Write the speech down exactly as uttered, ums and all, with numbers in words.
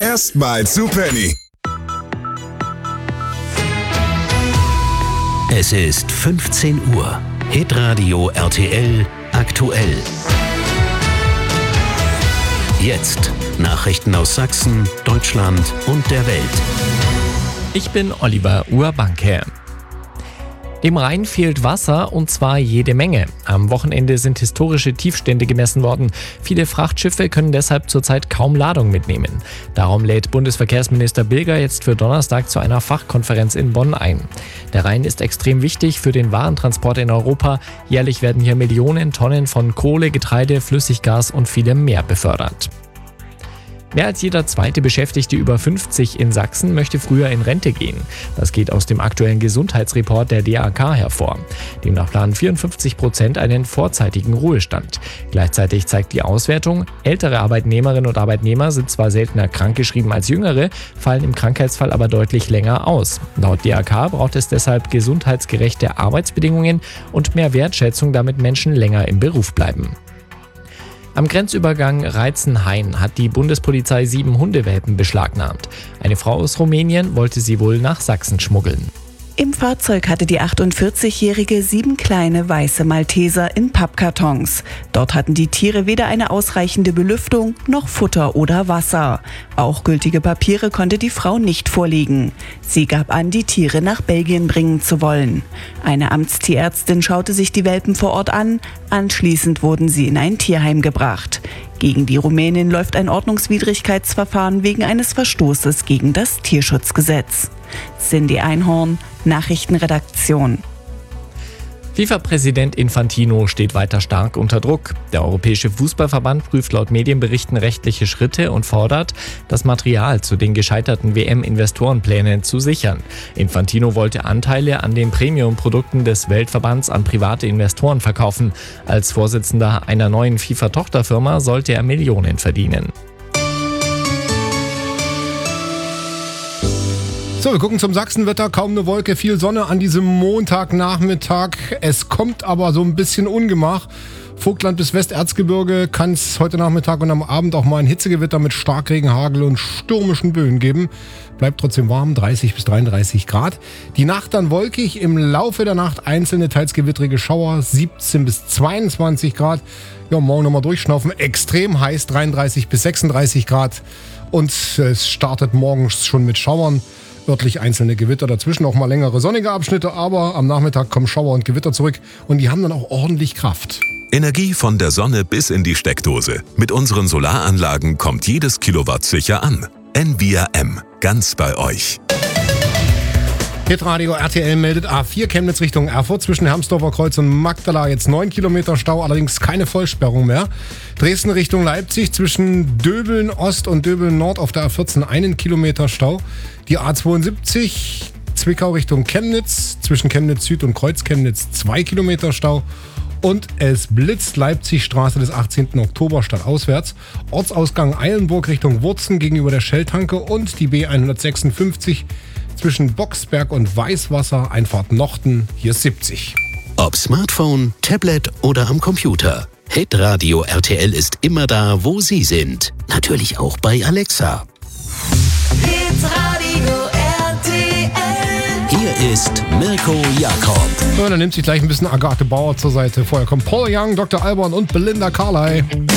Erstmal zu Penny. Es ist fünfzehn Uhr. Hitradio R T L aktuell. Jetzt Nachrichten aus Sachsen, Deutschland und der Welt. Ich bin Oliver Urbanke. Dem Rhein fehlt Wasser, und zwar jede Menge. Am Wochenende sind historische Tiefstände gemessen worden. Viele Frachtschiffe können deshalb zurzeit kaum Ladung mitnehmen. Darum lädt Bundesverkehrsminister Bilger jetzt für Donnerstag zu einer Fachkonferenz in Bonn ein. Der Rhein ist extrem wichtig für den Warentransport in Europa. Jährlich werden hier Millionen Tonnen von Kohle, Getreide, Flüssiggas und vielem mehr befördert. Mehr als jeder zweite Beschäftigte über fünfzig in Sachsen möchte früher in Rente gehen. Das geht aus dem aktuellen Gesundheitsreport der D A K hervor. Demnach planen vierundfünfzig Prozent einen vorzeitigen Ruhestand. Gleichzeitig zeigt die Auswertung, ältere Arbeitnehmerinnen und Arbeitnehmer sind zwar seltener krankgeschrieben als jüngere, fallen im Krankheitsfall aber deutlich länger aus. Laut D A K braucht es deshalb gesundheitsgerechte Arbeitsbedingungen und mehr Wertschätzung, damit Menschen länger im Beruf bleiben. Am Grenzübergang Reizenhain hat die Bundespolizei sieben Hundewelpen beschlagnahmt. Eine Frau aus Rumänien wollte sie wohl nach Sachsen schmuggeln. Im Fahrzeug hatte die achtundvierzigjährige sieben kleine weiße Malteser in Pappkartons. Dort hatten die Tiere weder eine ausreichende Belüftung noch Futter oder Wasser. Auch gültige Papiere konnte die Frau nicht vorlegen. Sie gab an, die Tiere nach Belgien bringen zu wollen. Eine Amtstierärztin schaute sich die Welpen vor Ort an. Anschließend wurden sie in ein Tierheim gebracht. Gegen die Rumänin läuft ein Ordnungswidrigkeitsverfahren wegen eines Verstoßes gegen das Tierschutzgesetz. Cindy Einhorn, Nachrichtenredaktion. FIFA-Präsident Infantino steht weiter stark unter Druck. Der Europäische Fußballverband prüft laut Medienberichten rechtliche Schritte und fordert, das Material zu den gescheiterten W M-Investorenplänen zu sichern. Infantino wollte Anteile an den Premium-Produkten des Weltverbands an private Investoren verkaufen. Als Vorsitzender einer neuen FIFA-Tochterfirma sollte er Millionen verdienen. So, wir gucken zum Sachsenwetter. Kaum eine Wolke, viel Sonne an diesem Montagnachmittag. Es kommt aber so ein bisschen Ungemach. Vogtland bis Westerzgebirge kann es heute Nachmittag und am Abend auch mal ein Hitzegewitter mit Starkregen, Hagel und stürmischen Böen geben. Bleibt trotzdem warm, dreißig bis dreiunddreißig Grad. Die Nacht dann wolkig, im Laufe der Nacht einzelne, teils gewittrige Schauer, siebzehn bis zweiundzwanzig Grad. Ja, morgen nochmal durchschnaufen, extrem heiß, dreiunddreißig bis sechsunddreißig Grad. Und es startet morgens schon mit Schauern. Örtlich einzelne Gewitter, dazwischen auch mal längere sonnige Abschnitte, aber am Nachmittag kommen Schauer und Gewitter zurück und die haben dann auch ordentlich Kraft. Energie von der Sonne bis in die Steckdose. Mit unseren Solaranlagen kommt jedes Kilowatt sicher an. Envia M, ganz bei euch. Hitradio R T L meldet A vier Chemnitz Richtung Erfurt zwischen Hermsdorfer Kreuz und Magdala jetzt neun Kilometer Stau, allerdings keine Vollsperrung mehr. Dresden Richtung Leipzig zwischen Döbeln Ost und Döbeln Nord auf der A vierzehn einen Kilometer Stau. Die A zweiundsiebzig Zwickau Richtung Chemnitz zwischen Chemnitz Süd und Kreuz Chemnitz zwei Kilometer Stau. Und es blitzt Leipzig Straße des achtzehnten Oktober stadtauswärts. Ortsausgang Eilenburg Richtung Wurzen gegenüber der Shell-Tanke und die B hundertsechsundfünfzig zwischen Boxberg und Weißwasser, Einfahrt Nochten, hier ist siebzig. Ob Smartphone, Tablet oder am Computer. Hitradio R T L ist immer da, wo Sie sind. Natürlich auch bei Alexa. Hitradio R T L. Hier ist Mirko Jakob. So, dann nimmt sich gleich ein bisschen Agathe Bauer zur Seite. Vorher kommt Paul Young, Doktor Alban und Belinda Carlisle.